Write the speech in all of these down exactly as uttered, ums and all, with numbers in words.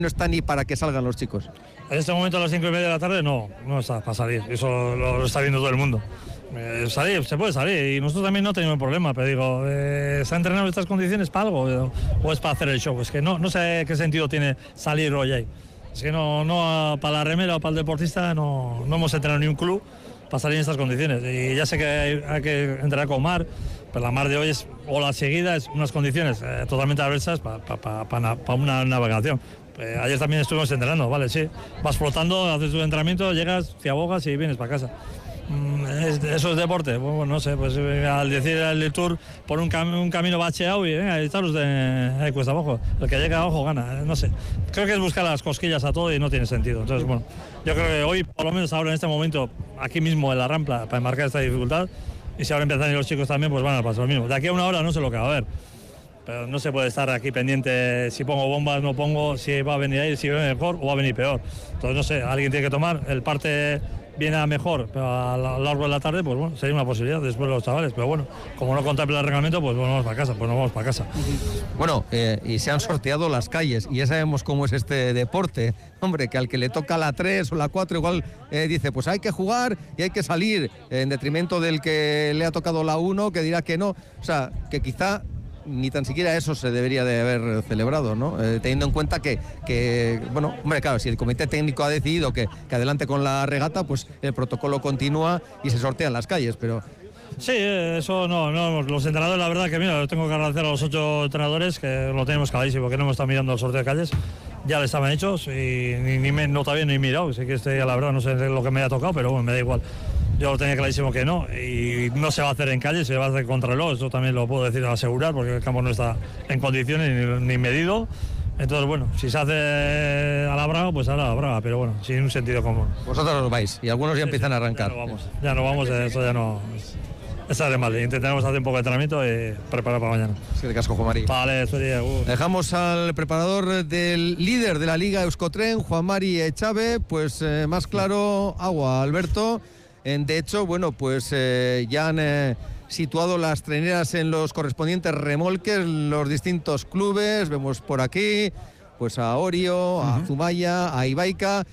no está ni para que salgan los chicos. En este momento a las cinco y media de la tarde no, no está para salir, eso lo, lo está viendo todo el mundo. Eh, salir, se puede salir y nosotros también no tenemos problema, pero digo, eh, ¿se ha entrenado en estas condiciones para algo o, o es para hacer el show? Es que no, no sé qué sentido tiene salir hoy ahí. Es que no, no para la remera o para el deportista no, no hemos entrenado ni un club para salir en estas condiciones. Y ya sé que hay, hay que entrenar con mar, pero la mar de hoy es, o la seguida, es unas condiciones eh, totalmente adversas para pa, pa, pa, pa una navegación. Eh, ayer también estuvimos entrenando, vale, sí. Vas flotando, haces tu entrenamiento, llegas, te abogas y vienes para casa. Mm, es, ¿Eso es deporte? Bueno, no sé, pues al decir el Tour por un, cam un camino bacheado y venga, ahí está los de ahí cuesta abajo. El que llega abajo gana, no sé. Creo que es buscar las cosquillas a todo y no tiene sentido. Entonces, bueno, yo creo que hoy, por lo menos ahora en este momento, aquí mismo en la Rampla, para enmarcar esta dificultad, y si ahora empiezan los chicos también, pues van a pasar lo mismo. De aquí a una hora no sé lo que va a haber. Pero no se puede estar aquí pendiente si pongo bombas, no pongo, si va a venir ahí, si viene mejor o va a venir peor. Entonces, no sé, alguien tiene que tomar. El parte viene a mejor, pero a lo largo de la tarde, pues bueno, sería una posibilidad después de los chavales. Pero bueno, como no contempla el reglamento, pues bueno, vamos para casa, pues nos vamos para casa. Bueno, eh, y se han sorteado las calles y ya sabemos cómo es este deporte. Hombre, que al que le toca la tres o la cuatro igual eh, dice, pues hay que jugar y hay que salir, en detrimento del que le ha tocado la uno, que dirá que no. O sea, que quizá ni tan siquiera eso se debería de haber celebrado, ¿no? Eh, teniendo en cuenta que, que, bueno, hombre, claro, si el comité técnico ha decidido que, que adelante con la regata, pues el protocolo continúa y se sortean las calles, pero... Sí, eso no, no, los entrenadores, la verdad que mira, los tengo que agradecer a los ocho entrenadores, que lo tenemos clarísimo, que no hemos estado mirando el sorteo de calles, ya le estaban hechos y ni, ni me, no todavía ni he mirado, sé que este, la verdad no sé lo que me haya tocado, pero bueno, me da igual. Yo lo tenía clarísimo que no, y no se va a hacer en calle, se va a hacer contrarreloj, eso también lo puedo decir, asegurar, porque el campo no está en condiciones ni, ni medido. Entonces, bueno, si se hace a la brava, pues a la brava, pero bueno, sin un sentido común. Vosotros os vais, y algunos ya sí, empiezan sí, a arrancar. Ya no vamos, ya no vamos, eso ya no... Esa es de mal, intentaremos hacer un poco de entrenamiento y preparar para mañana. Sí, de casco, Juan Mari. Vale, sería... Uh. Dejamos al preparador del líder de la Liga Euskotren, Juan Mari Echave, pues eh, más claro, agua, Alberto. De hecho, bueno, pues eh, ya han eh, situado las traineras en los correspondientes remolques, los distintos clubes. Vemos por aquí pues a Orio, uh-huh. a Zumaya, a Ibaica,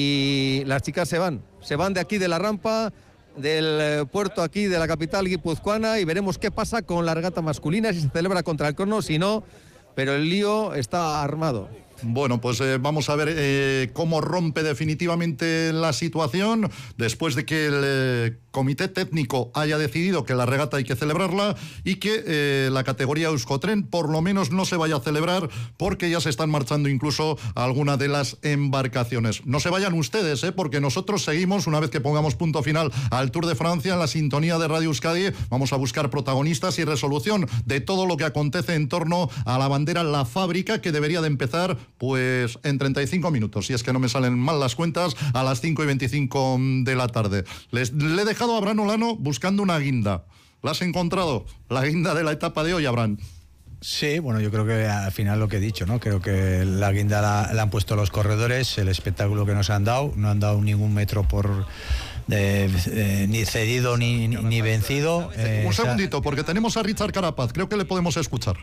y las chicas se van, se van de aquí de la rampa, del puerto aquí de la capital guipuzcoana, y veremos qué pasa con la regata masculina, si se celebra contra el Crono, si no, pero el lío está armado. Bueno, pues eh, vamos a ver eh, cómo rompe definitivamente la situación después de que el eh, comité técnico haya decidido que la regata hay que celebrarla y que eh, la categoría Euskotren por lo menos no se vaya a celebrar, porque ya se están marchando incluso algunas de las embarcaciones. No se vayan ustedes, eh, porque nosotros seguimos, una vez que pongamos punto final al Tour de Francia, en la sintonía de Radio Euskadi, vamos a buscar protagonistas y resolución de todo lo que acontece en torno a la bandera La Fábrica, que debería de empezar pues en treinta y cinco minutos, si es que no me salen mal las cuentas, a las cinco y veinticinco de la tarde. Les, le he dejado a Abraham Olano buscando una guinda. ¿La has encontrado? La guinda de la etapa de hoy, Abraham. Sí, bueno, yo creo que al final lo que he dicho, ¿no? Creo que la guinda la, la han puesto los corredores, el espectáculo que nos han dado, no han dado ningún metro por... De, eh, ni cedido ni, ni, ni vencido. Eh, un segundito, porque tenemos a Richard Carapaz, creo que le podemos escuchar.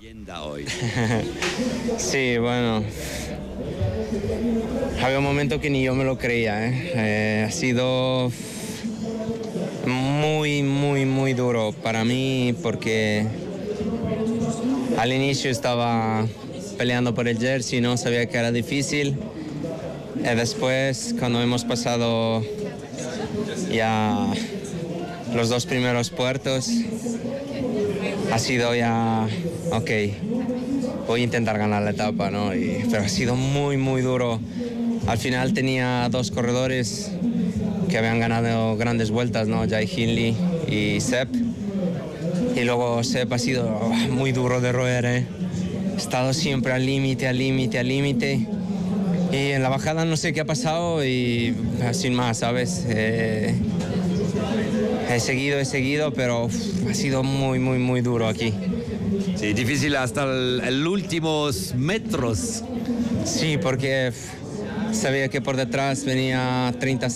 Sí, bueno, había un momento que ni yo me lo creía, ¿eh? Eh, ha sido muy, muy, muy duro para mí, porque al inicio estaba peleando por el jersey, no sabía que era difícil. Y después, cuando hemos pasado ya los dos primeros puertos, ha sido ya, ok, voy a intentar ganar la etapa, ¿no? Y, pero ha sido muy, muy duro. Al final tenía dos corredores que habían ganado grandes vueltas, ¿no? Jai Hindley y Sepp. Y luego Sepp ha sido muy duro de roer, ¿eh? He estado siempre al límite, al límite, al límite. Y en la bajada no sé qué ha pasado y sin más, ¿sabes? Eh, he seguido, he seguido, pero uf, ha sido muy, muy, muy duro aquí. Sí, difícil hasta los últimos metros. Sí, porque uf, sabía que por detrás venía treinta